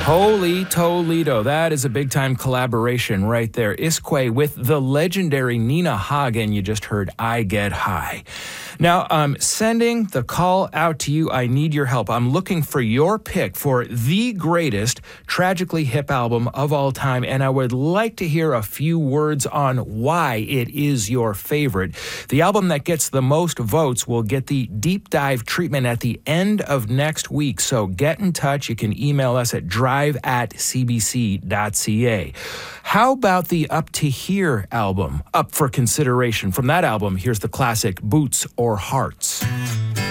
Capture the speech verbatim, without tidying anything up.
Holy Toledo. That is a big-time collaboration right there. Iskwē with the legendary Nina Hagen. You just heard I Get High. Now, I'm sending the call out to you. I need your help. I'm looking for your pick for the greatest tragically hip album of all time, and I would like to hear a few words on why it is your favorite. The album that gets the most votes will get the deep dive treatment at the end of next week, so get in touch. You can email us at drive at c b c dot c a. How about the Up to Here album? Up for consideration. From that album, here's the classic Boots or Hearts.